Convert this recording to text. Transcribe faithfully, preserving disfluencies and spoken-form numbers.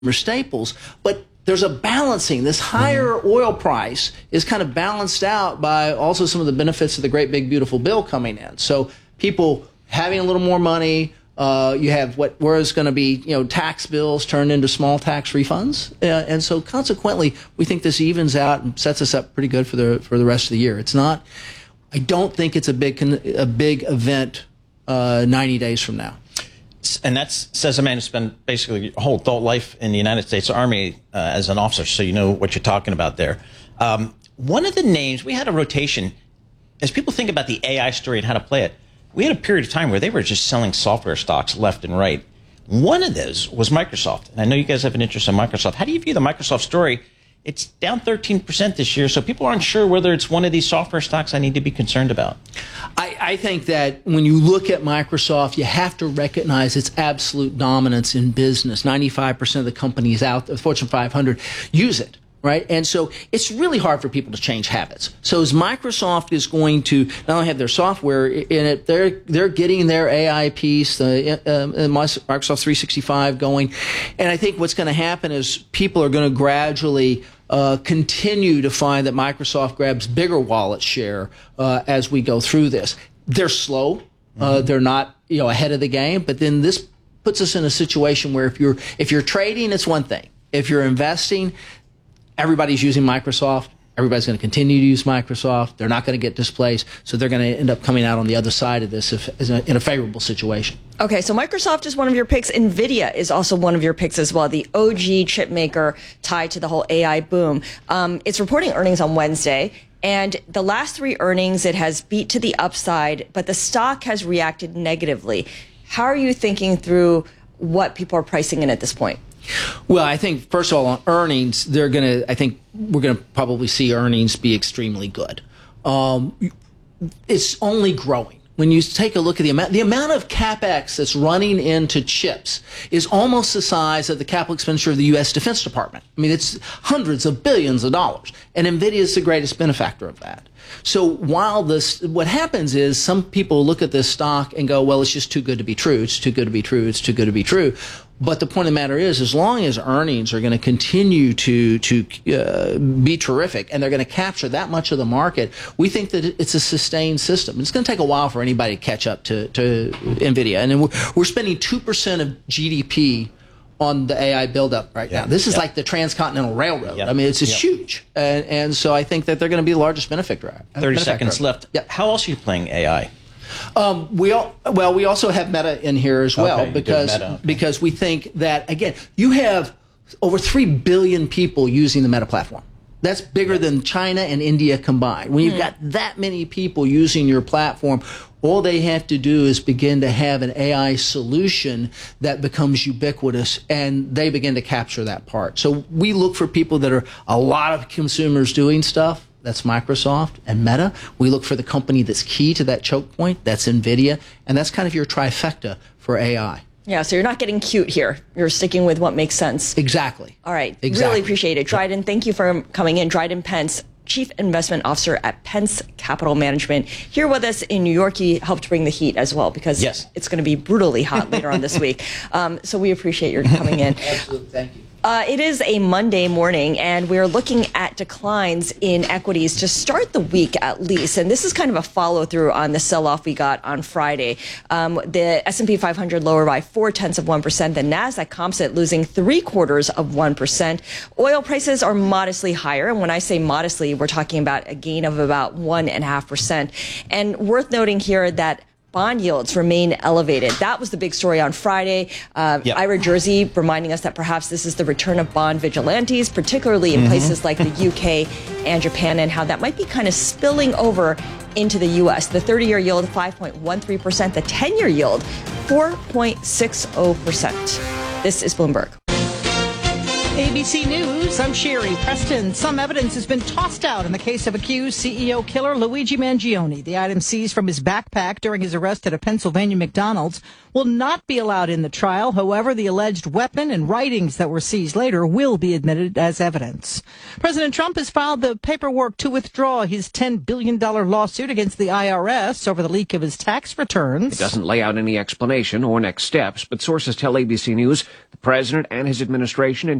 staples, but there's a balancing. This higher mm-hmm. oil price is kind of balanced out by also some of the benefits of the great big beautiful bill coming in. So people having a little more money, uh, you have what where's going to be, you know, tax bills turned into small tax refunds, uh, and so consequently, we think this evens out and sets us up pretty good for the for the rest of the year. It's not. I don't think it's a big a big event uh, ninety days from now. And that says a man who spent basically your whole adult life in the United States Army uh, as an officer, so you know what you're talking about there. Um, one of the names, we had a rotation, as people think about the A I story and how to play it, we had a period of time where they were just selling software stocks left and right. One of those was Microsoft. And I know you guys have an interest in Microsoft. How do you view the Microsoft story? It's down thirteen percent this year, so people aren't sure whether it's one of these software stocks I need to be concerned about. I, I think that when you look at Microsoft, you have to recognize its absolute dominance in business. ninety-five percent of the companies out there, the Fortune five hundred, use it, right? And so it's really hard for people to change habits. So as Microsoft is going to not only have their software in it, they're they're getting their A I piece, the uh, Microsoft three sixty-five going. And I think what's going to happen is people are going to gradually uh, continue to find that Microsoft grabs bigger wallet share uh, as we go through this. They're slow. Mm-hmm. Uh, they're not, you know, ahead of the game. But then this puts us in a situation where if you're if you're trading, it's one thing. If you're investing, everybody's using Microsoft. Everybody's going to continue to use Microsoft. They're not going to get displaced. So they're going to end up coming out on the other side of this if, in a favorable situation. Okay, so Microsoft is one of your picks. NVIDIA is also one of your picks as well, the O G chip maker tied to the whole A I boom. Um, it's reporting earnings on Wednesday. And the last three earnings, it has beat to the upside, but the stock has reacted negatively. How are you thinking through what people are pricing in at this point? Well, I think, first of all, on earnings, they're going to, I think we're going to probably see earnings be extremely good. Um, it's only growing. When you take a look at the amount, the amount of CapEx that's running into chips is almost the size of the capital expenditure of the U S Defense Department. I mean, it's hundreds of billions of dollars, and NVIDIA is the greatest benefactor of that. So while this, what happens is some people look at this stock and go, well, it's just too good to be true. It's too good to be true. It's too good to be true. But the point of the matter is, as long as earnings are going to continue to to uh, be terrific and they're going to capture that much of the market, we think that it's a sustained system. It's going to take a while for anybody to catch up to, to NVIDIA. And then we're, we're spending two percent of G D P on the A I buildup right yeah. now. This is yeah. like the Transcontinental Railroad. Yeah. I mean, it's just yeah. huge. And, and so I think that they're going to be the largest benefactor. thirty seconds left. Yeah. How else are you playing A I? Um, we all, well, we also have Meta in here as well, okay, because Meta, okay. because we think that, again, you have over three billion people using the Meta platform. That's bigger than China and India combined. When you've mm. got that many people using your platform, all they have to do is begin to have an A I solution that becomes ubiquitous, and they begin to capture that part. So we look for people that are a lot of consumers doing stuff. That's Microsoft and Meta. We look for the company that's key to that choke point. That's NVIDIA. And that's kind of your trifecta for A I. Yeah, so you're not getting cute here. You're sticking with what makes sense. Exactly. All right. Exactly. Really appreciate it. Dryden, thank you for coming in. Dryden Pence, Chief Investment Officer at Pence Capital Management, here with us in New York. He helped bring the heat as well, because yes. it's going to be brutally hot later on this week. Um, so we appreciate your coming in. Absolutely. Thank you. Uh, it is a Monday morning, and we're looking at declines in equities to start the week at least. And this is kind of a follow-through on the sell-off we got on Friday. Um, the S and P five hundred lower by four-tenths of one percent. The NASDAQ Composite losing three-quarters of one percent. Oil prices are modestly higher. And when I say modestly, we're talking about a gain of about one point five percent. And worth noting here that bond yields remain elevated. That was the big story on Friday. Uh, yep. Ira Jersey reminding us that perhaps this is the return of bond vigilantes, particularly in mm-hmm. places like the U K and Japan, and how that might be kind of spilling over into the U S. The thirty-year yield, five point one three percent. The ten-year yield, four point six zero percent. This is Bloomberg. A B C News, I'm Sherry Preston. Some evidence has been tossed out in the case of accused C E O killer Luigi Mangione. The item seized from his backpack during his arrest at a Pennsylvania McDonald's will not be allowed in the trial. However, the alleged weapon and writings that were seized later will be admitted as evidence. President Trump has filed the paperwork to withdraw his ten billion dollars lawsuit against the I R S over the leak of his tax returns. It doesn't lay out any explanation or next steps, but sources tell A B C News the president and his administration